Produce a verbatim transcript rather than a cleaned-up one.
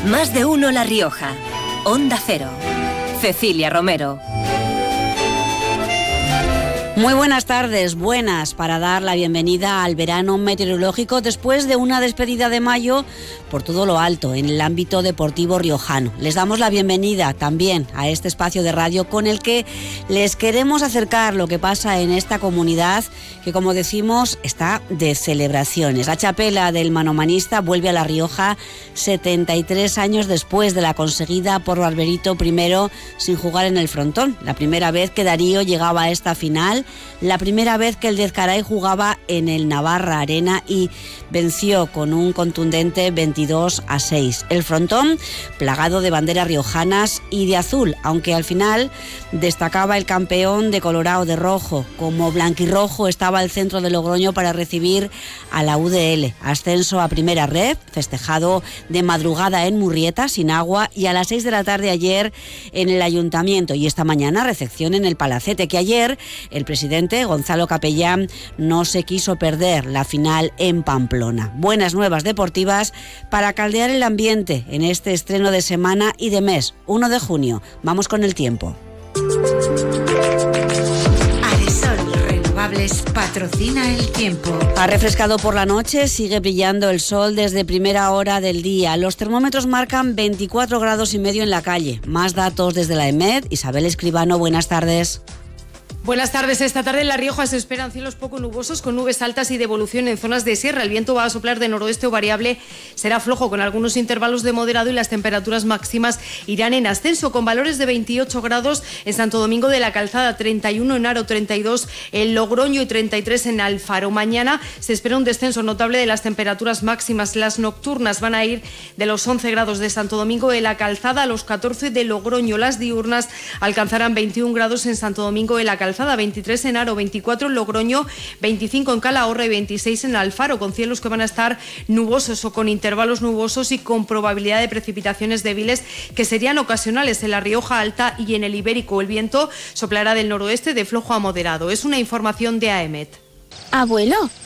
Más de uno La Rioja. Onda Cero. Cecilia Romero. Muy buenas tardes, buenas para dar la bienvenida al verano meteorológico después de una despedida de mayo por todo lo alto en el ámbito deportivo riojano. Les damos la bienvenida también a este espacio de radio con el que les queremos acercar lo que pasa en esta comunidad que, como decimos, está de celebraciones. La chapela del manomanista vuelve a La Rioja setenta y tres años después de la conseguida por Barberito primero sin jugar en el frontón. La primera vez que Darío llegaba a esta final, la primera vez que el de Ezcaray jugaba en el Navarra Arena y venció con un contundente veintidós a seis. El frontón plagado de banderas riojanas y de azul, aunque al final destacaba el campeón de colorado de rojo. Como blanquirrojo estaba el centro de Logroño para recibir a la U D L. Ascenso a primera red, festejado de madrugada en Murrieta, sin agua, y a las seis de la tarde ayer en el Ayuntamiento. Y esta mañana recepción en el Palacete, que ayer el presidente Gonzalo Capellán no se quiso perder la final en Pamplona. Buenas nuevas deportivas para caldear el ambiente en este estreno de semana y de mes, uno de junio. Vamos con el tiempo. Adesol Renovables patrocina el tiempo. Ha refrescado por la noche, sigue brillando el sol desde primera hora del día. Los termómetros marcan veinticuatro grados y medio en la calle. Más datos desde la EMED. Isabel Escribano, buenas tardes. Buenas tardes. Esta tarde en La Rioja se esperan cielos poco nubosos con nubes altas y de evolución en zonas de sierra. El viento va a soplar de noroeste o variable, será flojo con algunos intervalos de moderado y las temperaturas máximas irán en ascenso con valores de veintiocho grados en Santo Domingo de la Calzada, treinta y uno en Haro, treinta y dos en Logroño y treinta y tres en Alfaro. Mañana se espera un descenso notable de las temperaturas máximas. Las nocturnas van a ir de los once grados de Santo Domingo de la Calzada a los catorce de Logroño. Las diurnas alcanzarán veintiún grados en Santo Domingo de la Calzada, veintitrés en Haro, veinticuatro en Logroño, veinticinco en Calahorra y veintiséis en Alfaro, con cielos que van a estar nubosos o con intervalos nubosos y con probabilidad de precipitaciones débiles que serían ocasionales en la Rioja Alta y en el Ibérico. El viento soplará del noroeste de flojo a moderado. Es una información de AEMET. Abuelo,